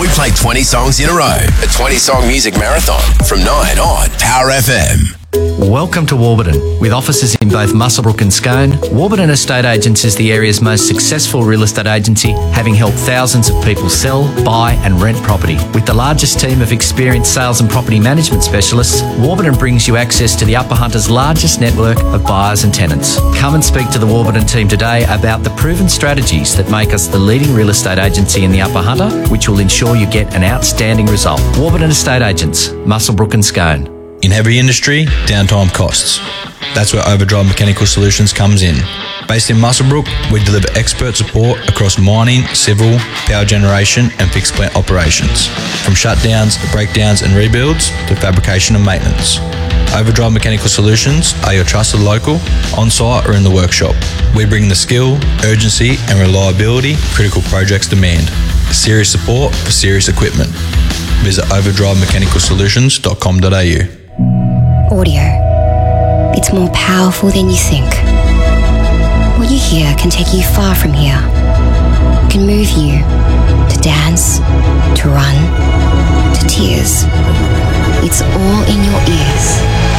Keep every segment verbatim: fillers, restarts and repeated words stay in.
We play twenty songs in a row. A twenty-song music marathon from nine on Power F M. Welcome to Warburton. With offices in both Muswellbrook and Scone, Warburton Estate Agents is the area's most successful real estate agency, having helped thousands of people sell, buy and rent property. With the largest team of experienced sales and property management specialists, Warburton brings you access to the Upper Hunter's largest network of buyers and tenants. Come and speak to the Warburton team today about the proven strategies that make us the leading real estate agency in the Upper Hunter, which will ensure you get an outstanding result. Warburton Estate Agents, Muswellbrook and Scone. In heavy industry, downtime costs. That's where Overdrive Mechanical Solutions comes in. Based in Muswellbrook, we deliver expert support across mining, civil, power generation and fixed plant operations. From shutdowns, breakdowns and rebuilds to fabrication and maintenance. Overdrive Mechanical Solutions are your trusted local, on-site or in the workshop. We bring the skill, urgency and reliability critical projects demand. Serious support for serious equipment. Visit overdrive mechanical solutions dot com dot a u. Audio. It's more powerful than you think. What you hear can take you far from here. It can move you to dance, to run, to tears. It's all in your ears.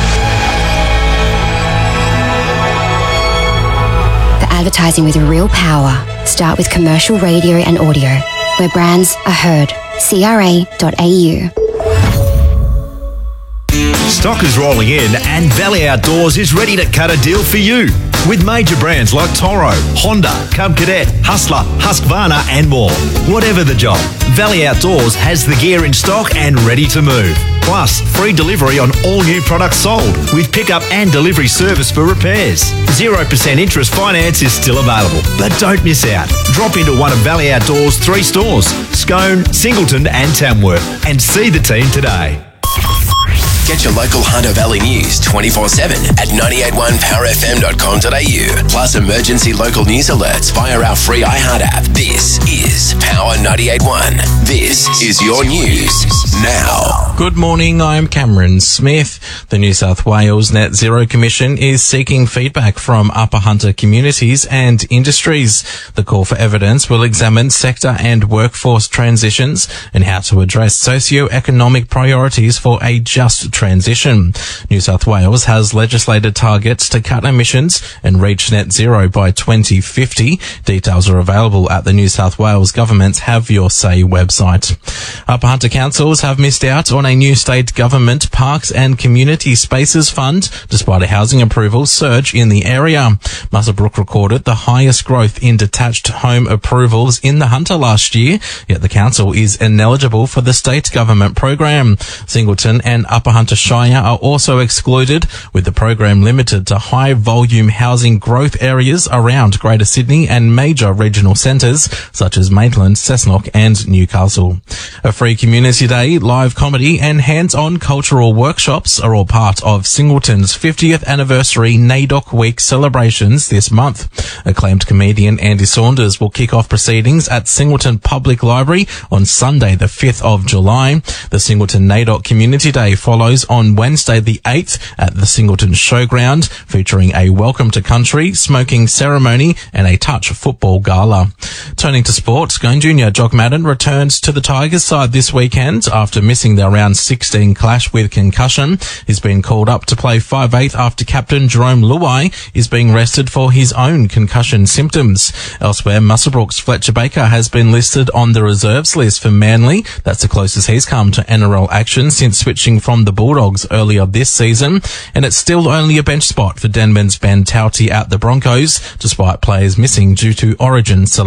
The advertising with real power. Start with commercial radio and audio, where brands are heard. C R A dot A U. Stock is rolling in and Valley Outdoors is ready to cut a deal for you. With major brands like Toro, Honda, Cub Cadet, Hustler, Husqvarna and more. Whatever the job, Valley Outdoors has the gear in stock and ready to move. Plus, free delivery on all new products sold with pickup and delivery service for repairs. zero percent interest finance is still available, but don't miss out. Drop into one of Valley Outdoors' three stores, Scone, Singleton and Tamworth, and see the team today. Get your local Hunter Valley news twenty-four seven at nine eight one power f m dot com dot a u. Plus emergency local news alerts via our free iHeart app. This is Power ninety-eight point one. This is your news now. Good morning, I'm Cameron Smith. The New South Wales Net Zero Commission is seeking feedback from Upper Hunter communities and industries. The call for evidence will examine sector and workforce transitions and how to address socio-economic priorities for a just transition. New South Wales has legislated targets to cut emissions and reach net zero by twenty fifty. Details are available at the New South Wales Government's Have Your Say website. Upper Hunter councils have missed out on a new state government Parks and Community Spaces Fund, despite a housing approval surge in the area. Muswellbrook recorded the highest growth in detached home approvals in the Hunter last year, yet the council is ineligible for the state government program. Singleton and Upper Hunter Shire are also excluded, with the program limited to high-volume housing growth areas around Greater Sydney and major regional centres such as Maitland, Cessnock and Newcastle. A free community day, live comedy and hands-on cultural workshops are all part of Singleton's fiftieth anniversary NAIDOC Week celebrations this month. Acclaimed comedian Andy Saunders will kick off proceedings at Singleton Public Library on Sunday the fifth of July. The Singleton NAIDOC Community Day follows on Wednesday the eighth at the Singleton Showground, featuring a welcome to country, smoking ceremony and a touch football gala. Turning to sport, Scone Junior Jock Madden returns to the Tigers side this weekend after missing their round sixteen clash with concussion. He's been called up to play five eighth after captain Jerome Luai is being rested for his own concussion symptoms. Elsewhere, Muswellbrook's Fletcher Baker has been listed on the reserves list for Manly. That's the closest he's come to N R L action since switching from the Bulldogs earlier this season, and it's still only a bench spot for Denman's Ben Tauti at the Broncos, despite players missing due to Origin selection.